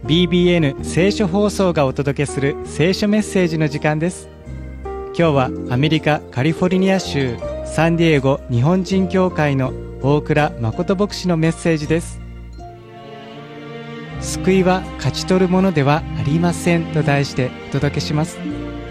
BBN 聖書放送がお届けする聖書メッセージの時間です。今日はアメリカカリフォルニア州サンディエゴ日本人教会の大倉誠牧師のメッセージです。救いは勝ち取るものではありませんと題してお届けします。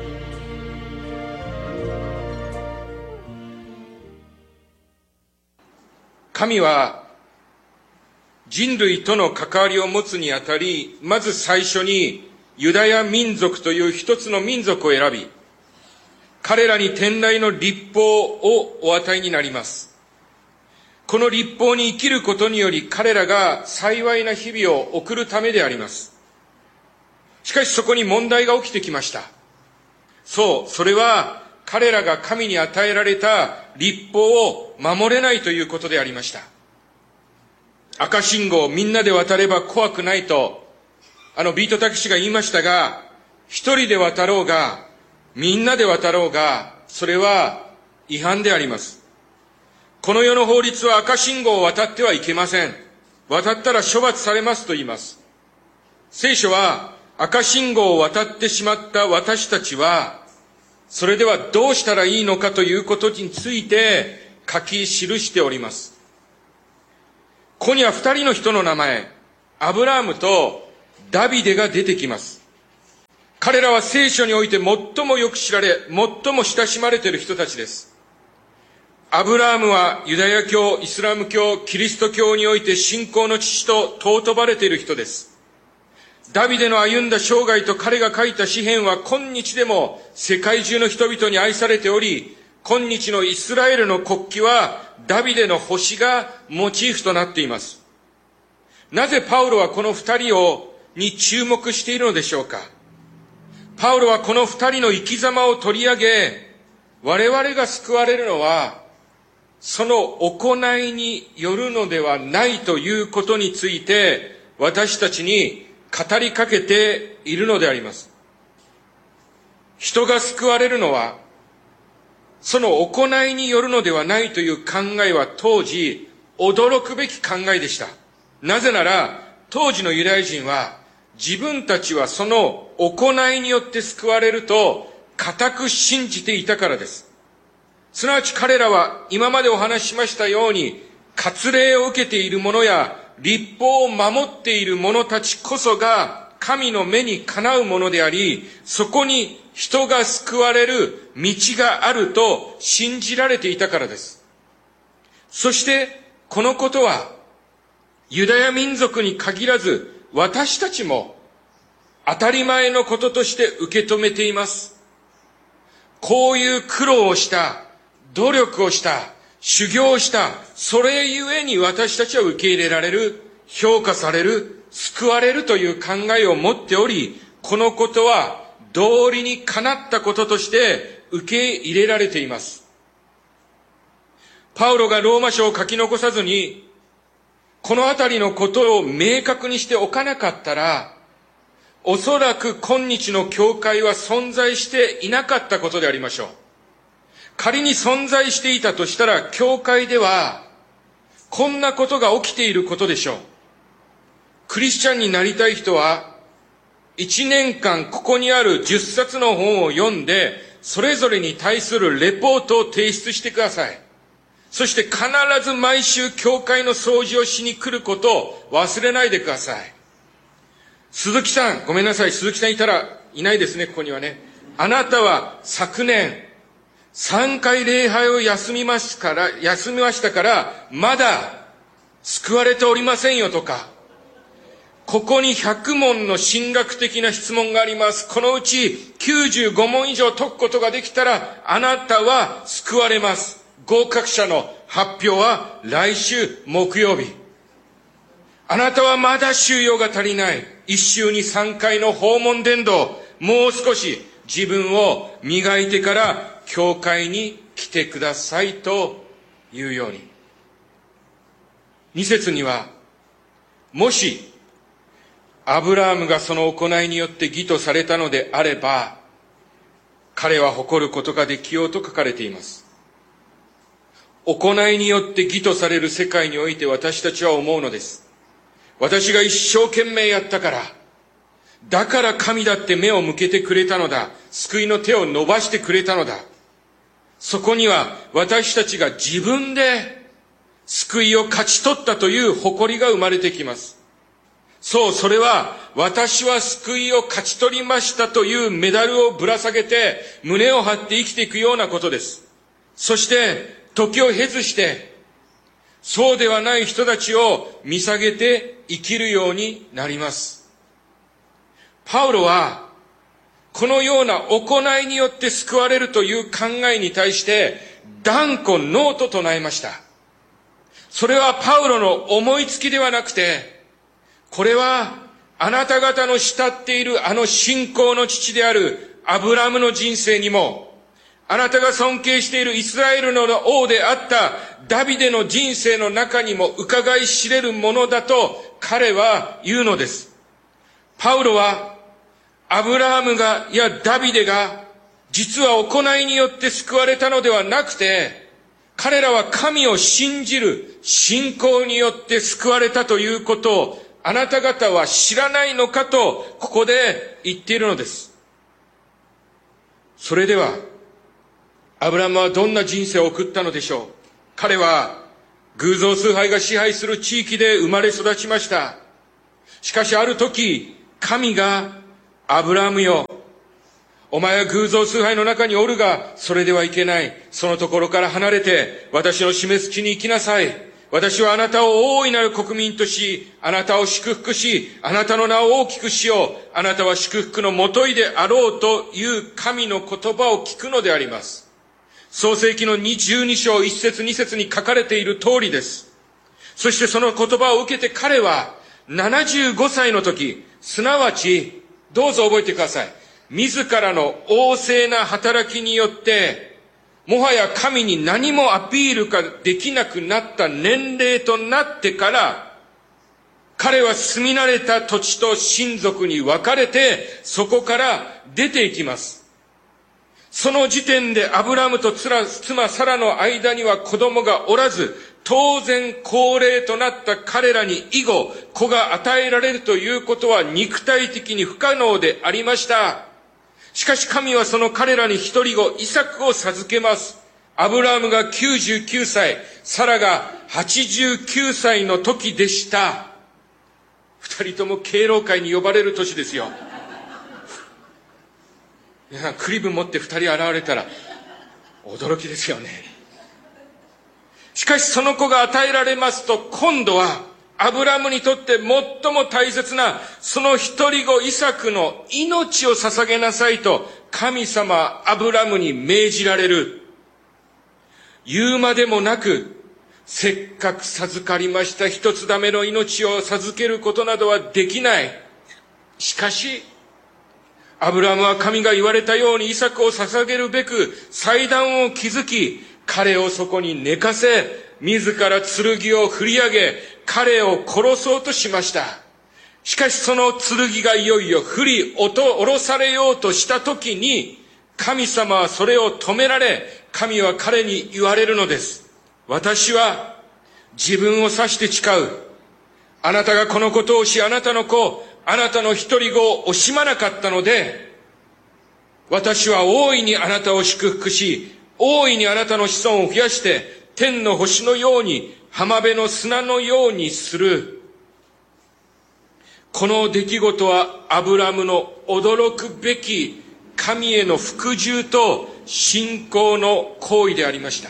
神は人類との関わりを持つにあたり、まず最初にユダヤ民族という一つの民族を選び、彼らに天来の律法をお与えになります。この律法に生きることにより彼らが幸いな日々を送るためであります。しかしそこに問題が起きてきました。そう、それは彼らが神に与えられた律法を守れないということでありました。赤信号をみんなで渡れば怖くないと、ビートたけしが言いましたが、一人で渡ろうが、みんなで渡ろうが、それは違反であります。この世の法律は赤信号を渡ってはいけません。渡ったら処罰されますと言います。聖書は赤信号を渡ってしまった私たちは、それではどうしたらいいのかということについて書き記しております。ここには二人の人の名前、アブラームとダビデが出てきます。彼らは聖書において最もよく知られ、最も親しまれている人たちです。アブラームはユダヤ教、イスラム教、キリスト教において信仰の父と尊ばれている人です。ダビデの歩んだ生涯と彼が書いた詩篇は今日でも世界中の人々に愛されており、今日のイスラエルの国旗はダビデの星がモチーフとなっています。なぜパウロはこの二人に注目しているのでしょうか。パウロはこの二人の生き様を取り上げ、我々が救われるのはその行いによるのではないということについて私たちに語りかけているのであります。人が救われるのはその行いによるのではないという考えは当時驚くべき考えでした。なぜなら当時のユダヤ人は自分たちはその行いによって救われると固く信じていたからです。すなわち彼らは今までお話ししましたように割礼を受けている者や律法を守っている者たちこそが神の目にかなうものであり、そこに人が救われる道があると信じられていたからです。そしてこのことはユダヤ民族に限らず私たちも当たり前のこととして受け止めています。こういう苦労をした、努力をした、修行をした、それゆえに私たちは受け入れられる、評価される、救われるという考えを持っており、このことは道理にかなったこととして受け入れられています。パウロがローマ書を書き残さずに、このあたりのことを明確にしておかなかったら、おそらく今日の教会は存在していなかったことでありましょう。仮に存在していたとしたら、教会ではこんなことが起きていることでしょう。クリスチャンになりたい人は、1年間ここにある10冊の本を読んで、それぞれに対するレポートを提出してください。そして必ず毎週教会の掃除をしに来ることを忘れないでください。鈴木さん、ごめんなさい。鈴木さんいないですね、ここにはね。あなたは昨年、3回礼拝を休みましたから、まだ救われておりませんよとか、ここに100問の神学的な質問があります。このうち95問以上解くことができたら、あなたは救われます。合格者の発表は来週木曜日。あなたはまだ修養が足りない。1週に3回の訪問伝道、もう少し自分を磨いてから教会に来てくださいというように。2節には、もしアブラハムがその行いによって義とされたのであれば、彼は誇ることができようと書かれています。行いによって義とされる世界において私たちは思うのです。私が一生懸命やったから、 だから神だって目を向けてくれたのだ。救いの手を伸ばしてくれたのだ。そこには私たちが自分で救いを勝ち取ったという誇りが生まれてきます。そう、それは私は救いを勝ち取りましたというメダルをぶら下げて胸を張って生きていくようなことです。そして時を経ずしてそうではない人たちを見下げて生きるようになります。パウロはこのような行いによって救われるという考えに対して断固ノーと唱えました。それはパウロの思いつきではなくて、これはあなた方の慕っているあの信仰の父であるアブラムの人生にも、あなたが尊敬しているイスラエルの王であったダビデの人生の中にも伺い知れるものだと彼は言うのです。パウロはアブラハムがやダビデが実は行いによって救われたのではなくて、彼らは神を信じる信仰によって救われたということをあなた方は知らないのかとここで言っているのです。それではアブラムはどんな人生を送ったのでしょう。彼は偶像崇拝が支配する地域で生まれ育ちました。しかしある時、神がアブラムよ、お前は偶像崇拝の中におるが、それではいけない。そのところから離れて、私の示す地に行きなさい。私はあなたを大いなる国民とし、あなたを祝福し、あなたの名を大きくしよう。あなたは祝福のもといであろうという神の言葉を聞くのであります。創世記の12章1節2節に書かれている通りです。そしてその言葉を受けて彼は75歳の時、すなわち、どうぞ覚えてください。自らの旺盛な働きによって、もはや神に何もアピールができなくなった年齢となってから、彼は住み慣れた土地と親族に分かれて、そこから出ていきます。その時点でアブラムと妻サラの間には子供がおらず、当然高齢となった彼らに以後、子が与えられるということは肉体的に不可能でありました。しかし神はその彼らに一人子、イサクを授けます。アブラムが99歳、サラが89歳の時でした。二人とも敬老会に呼ばれる年ですよ。皆さん、クリブ持って二人現れたら驚きですよね。しかしその子が与えられますと、今度はアブラムにとって最も大切なその一人子イサクの命を捧げなさいと神様アブラムに命じられる。言うまでもなく、せっかく授かりました一つだめの命を授けることなどはできない。しかしアブラムは神が言われたようにイサクを捧げるべく祭壇を築き、彼をそこに寝かせ、自ら剣を振り上げ、彼を殺そうとしました。しかしその剣がいよいよ振り下ろされようとした時に、神様はそれを止められ、神は彼に言われるのです。私は自分を指して誓う。あなたがこのことをし、あなたの子、あなたの一人子を惜しまなかったので、私は大いにあなたを祝福し、大いにあなたの子孫を増やして、天の星のように、浜辺の砂のようにする。この出来事はアブラムの驚くべき神への服従と信仰の行為でありました。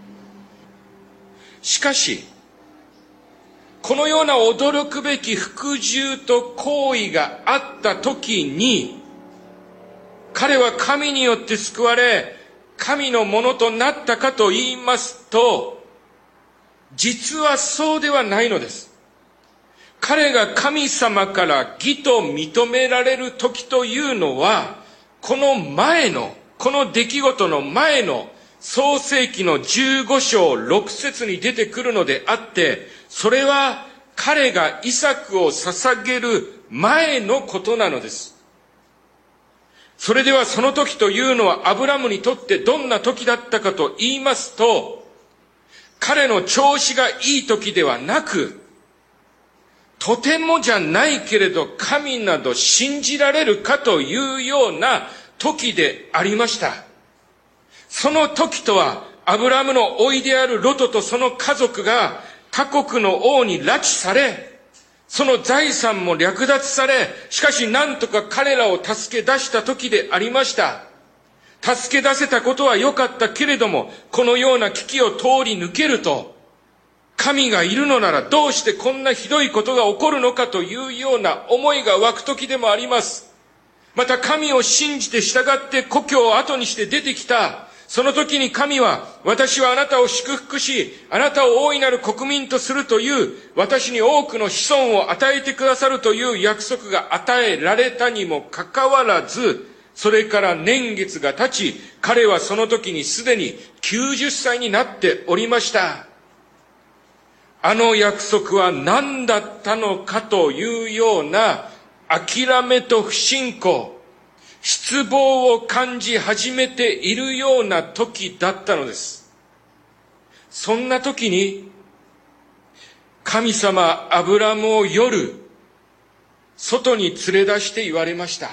しかし、このような驚くべき服従と行為があったときに、彼は神によって救われ、神のものとなったかと言いますと、実はそうではないのです。彼が神様から義と認められる時というのは、この出来事の前の創世記の15章6節に出てくるのであって、それは彼がイサクを捧げる前のことなのです。それではその時というのはアブラムにとってどんな時だったかと言いますと、彼の調子がいい時ではなく、 とてもじゃないけれど神など信じられるかというような時でありました。その時とはアブラムの甥であるロトとその家族が他国の王に拉致され、その財産も略奪され、しかしなんとか彼らを助け出した時でありました。助け出せたことは良かったけれども、このような危機を通り抜けると、神がいるのならどうしてこんなひどいことが起こるのかというような思いが湧く時でもあります。また神を信じて従って故郷を後にして出てきた。その時に神は、私はあなたを祝福し、あなたを大いなる国民とするという、私に多くの子孫を与えてくださるという約束が与えられたにもかかわらず、それから年月が経ち、彼はその時にすでに90歳になっておりました。あの約束は何だったのかというような諦めと不信仰、失望を感じ始めているような時だったのです。そんな時に神様アブラムを夜外に連れ出して言われました。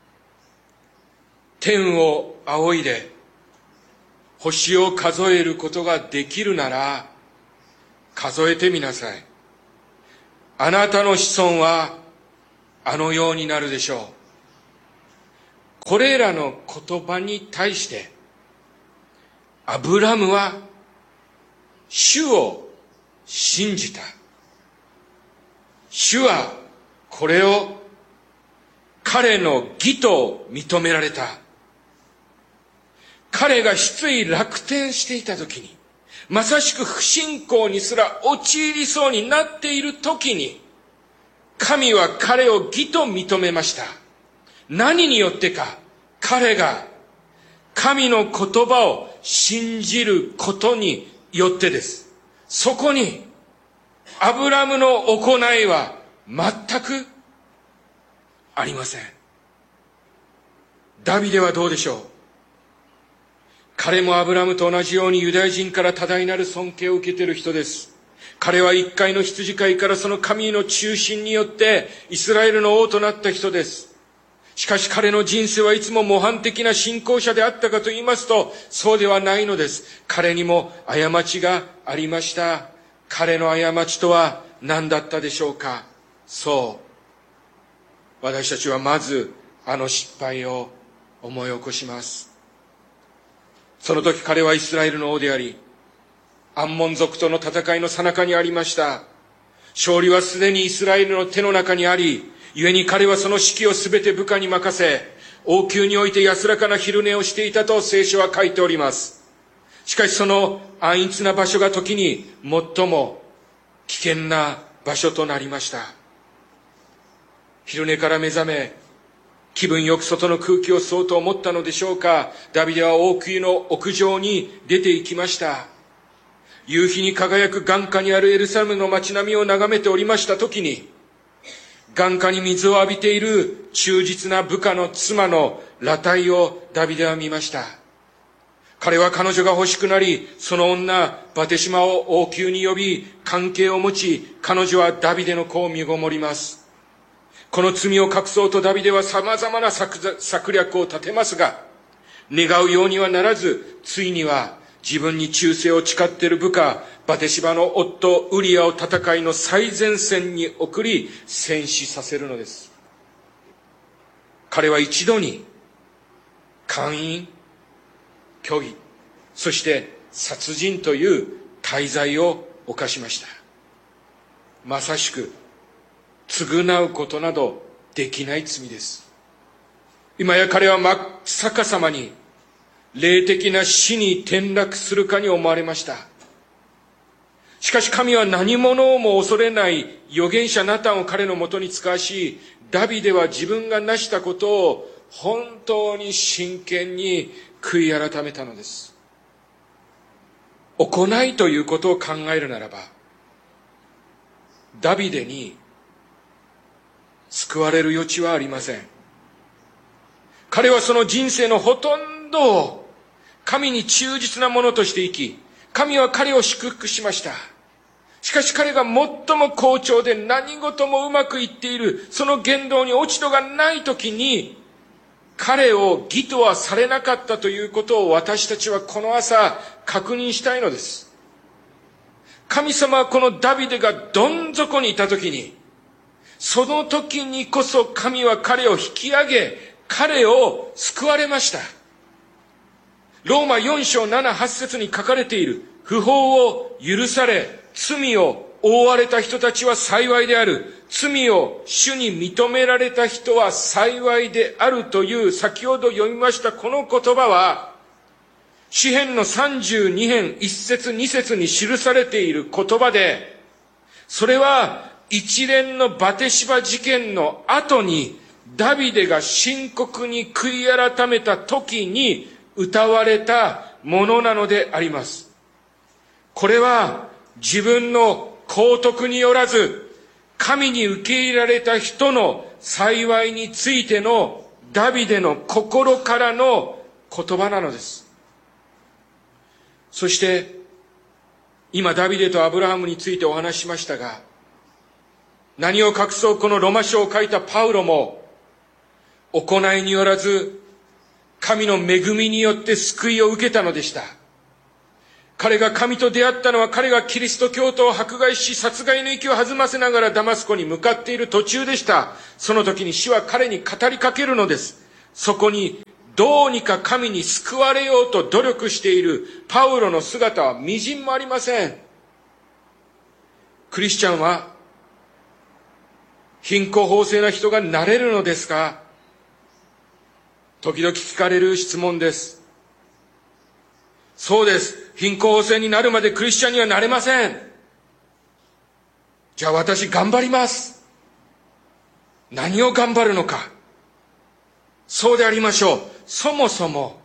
天を仰いで星を数えることができるなら数えてみなさい。あなたの子孫はあのようになるでしょう。これらの言葉に対してアブラムは主を信じた。主はこれを彼の義と認められた。彼が失意落胆していた時に、まさしく不信仰にすら陥りそうになっている時に、神は彼を義と認めました。何によってか、彼が神の言葉を信じることによってです。そこにアブラムの行いは全くありません。ダビデはどうでしょう。彼もアブラムと同じようにユダヤ人から多大なる尊敬を受けている人です。彼は一回の羊飼いからその神の中心によってイスラエルの王となった人です。しかし彼の人生はいつも模範的な信仰者であったかと言いますと、そうではないのです。彼にも過ちがありました。彼の過ちとは何だったでしょうか。そう。私たちはまずあの失敗を思い起こします。その時彼はイスラエルの王であり、アンモン族との戦いの最中にありました。勝利はすでにイスラエルの手の中にあり、故に彼はその指揮をすべて部下に任せ、王宮において安らかな昼寝をしていたと聖書は書いております。しかしその安逸な場所が時に最も危険な場所となりました。昼寝から目覚め、気分よく外の空気を吸おうと思ったのでしょうか。ダビデは王宮の屋上に出て行きました。夕日に輝く眼下にあるエルサレムの街並みを眺めておりました時に、眼下に水を浴びている忠実な部下の妻の裸体をダビデは見ました。彼は彼女が欲しくなり、その女バテシマを王宮に呼び関係を持ち、彼女はダビデの子を身ごもります。この罪を隠そうとダビデは様々な策略を立てますが、願うようにはならず、ついには自分に忠誠を誓っている部下バテシバの夫ウリアを戦いの最前線に送り戦死させるのです。彼は一度に姦淫、虚偽、そして殺人という大罪を犯しました。まさしく償うことなどできない罪です。今や彼は真っ逆さまに霊的な死に転落するかに思われました。しかし神は何者をも恐れない預言者ナタンを彼のもとに使わし、ダビデは自分が成したことを本当に真剣に悔い改めたのです。行いということを考えるならば、ダビデに救われる余地はありません。彼はその人生のほとんどを神に忠実なものとして生き、神は彼を祝福しました。 しかし彼が最も好調で何事もうまくいっている、その言動に落ち度がないときに、彼を義とはされなかったということを私たちはこの朝確認したいのです。神様はこのダビデがどん底にいたときに、その時にこそ神は彼を引き上げ、彼を救われました。ローマ4章7、8節に書かれている、不法を許され、罪を覆われた人たちは幸いである。罪を主に認められた人は幸いであるという先ほど読みましたこの言葉は、詩編の32編1節2節に記されている言葉で、それは一連のバテシバ事件の後にダビデが深刻に悔い改めた時に歌われたものなのであります。これは自分の功徳によらず、神に受け入れられた人の幸いについてのダビデの心からの言葉なのです。そして、今ダビデとアブラハムについてお話ししましたが、何を隠そうこのロマ書を書いたパウロも、行いによらず、神の恵みによって救いを受けたのでした。彼が神と出会ったのは彼がキリスト教徒を迫害し殺害の息を弾ませながらダマスコに向かっている途中でした。その時に主は彼に語りかけるのです。そこにどうにか神に救われようと努力しているパウロの姿はみじんもありません。クリスチャンは貧困法制な人がなれるのですか？時々聞かれる質問です。そうです。貧困法制になるまでクリスチャンにはなれません。じゃあ私頑張ります。何を頑張るのか。そうでありましょう。そもそも、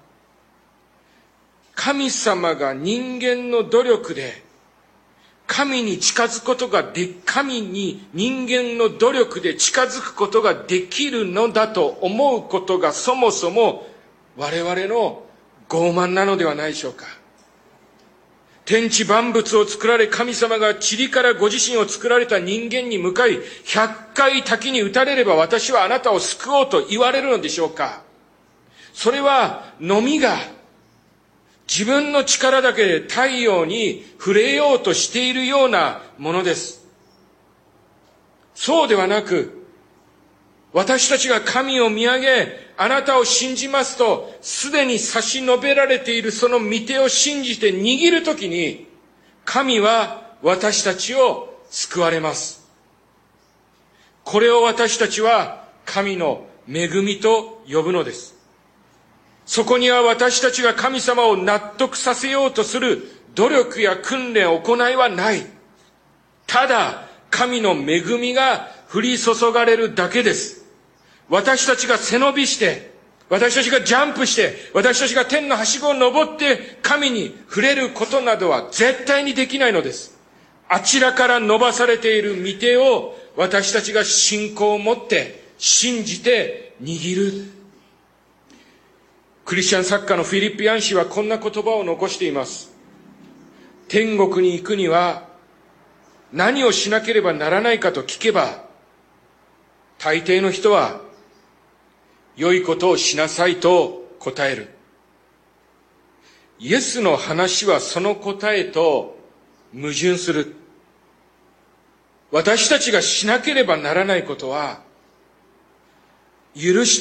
神様が人間の努力で、神に近づくことが神に人間の努力で近づくことができるのだと思うことがそもそも我々の傲慢なのではないでしょうか。天地万物を作られ、神様が塵からご自身を作られた人間に向かい、100回滝に打たれれば私はあなたを救おうと言われるのでしょうか。それは、のみが、自分の力だけで太陽に触れようとしているようなものです。そうではなく、私たちが神を見上げ、あなたを信じますと、すでに差し伸べられているその御手を信じて握るときに、神は私たちを救われます。これを私たちは神の恵みと呼ぶのです。そこには私たちが神様を納得させようとする努力や訓練、行いはない。ただ、神の恵みが降り注がれるだけです。私たちが背伸びして、私たちがジャンプして、私たちが天のはしごを登って神に触れることなどは絶対にできないのです。あちらから伸ばされている御手を私たちが信仰を持って信じて握る。クリスチャン作家のフィリップ・ヤン氏はこんな言葉を残しています。天国に行くには何をしなければならないかと聞けば、大抵の人は良いことをしなさいと答える。イエスの話はその答えと矛盾する。私たちがしなければならないことは、許して、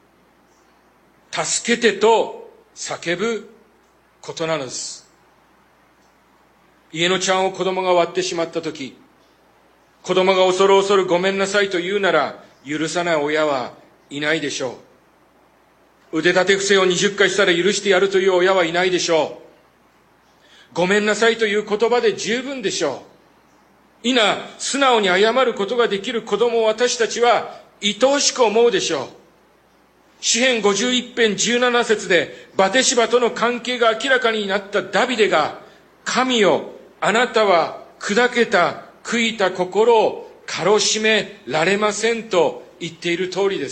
助けてと叫ぶことなのです。家の茶碗を子供が割ってしまったとき、子供が恐る恐るごめんなさいと言うなら、許さない親はいないでしょう。腕立て伏せを20回したら許してやるという親はいないでしょう。ごめんなさいという言葉で十分でしょう。今、素直に謝ることができる子供を私たちは愛おしく思うでしょう。詩編51編17節でバテシバとの関係が明らかになったダビデが、神よ、あなたは砕けた悔いた心をかろしめられませんと言っている通りです。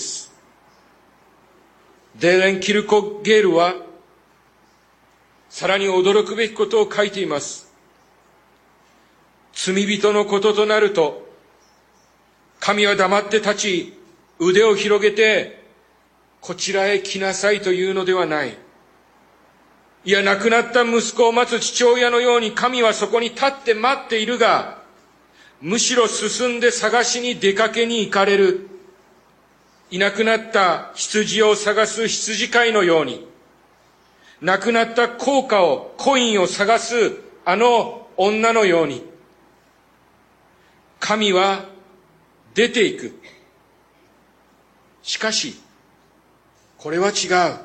デーレン・キルコゲールはさらに驚くべきことを書いています。 罪人のこととなると、神は黙って立ち、腕を広げて、こちらへ来なさいというのではない。いや、亡くなった息子を待つ父親のように神はそこに立って待っているが、むしろ進んで探しに出かけに行かれる。いなくなった羊を探す羊飼いのように、亡くなったコインを探すあの女のように、神は出ていく。しかし、これは違う。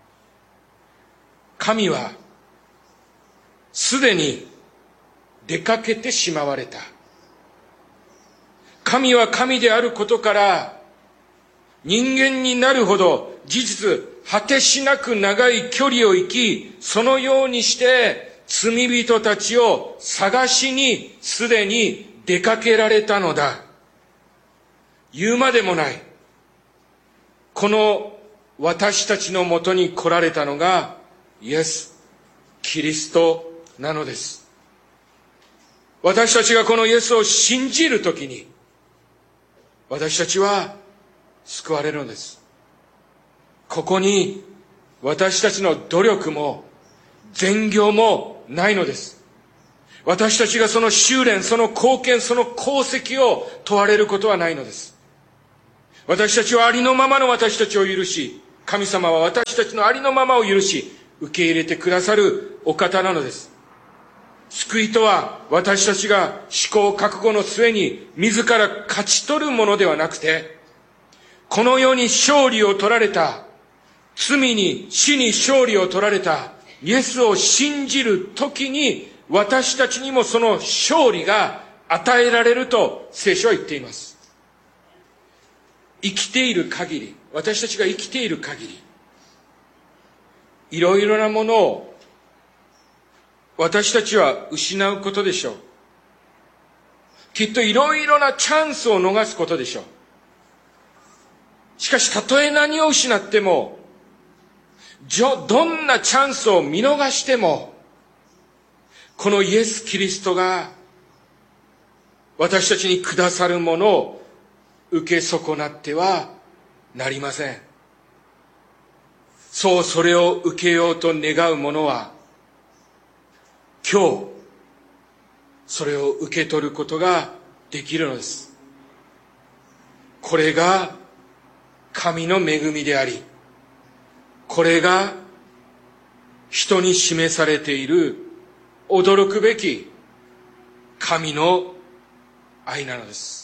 神はすでに出かけてしまわれた。神は神であることから人間になるほど事実果てしなく長い距離を行き、そのようにして罪人たちを探しにすでに出かけられたのだ。言うまでもない。この私たちのもとに来られたのがイエス・キリストなのです。私たちがこのイエスを信じるときに、私たちは救われるのです。ここに私たちの努力も善行もないのです。私たちがその修練、その貢献、その功績を問われることはないのです。私たちはありのままの私たちを許し、神様は私たちのありのままを許し、受け入れてくださるお方なのです。救いとは私たちが試行覚悟の末に自ら勝ち取るものではなくて、この世に勝利を取られた、罪に死に勝利を取られたイエスを信じるときに、私たちにもその勝利が与えられると聖書は言っています。生きている限り、私たちが生きている限り、いろいろなものを私たちは失うことでしょう。きっといろいろなチャンスを逃すことでしょう。しかし、たとえ何を失っても、どんなチャンスを見逃しても、このイエス・キリストが私たちにくださるものを受け損なってはなりません。そう、それを受けようと願う者は、今日、それを受け取ることができるのです。これが神の恵みであり、これが人に示されている驚くべき神の愛なのです。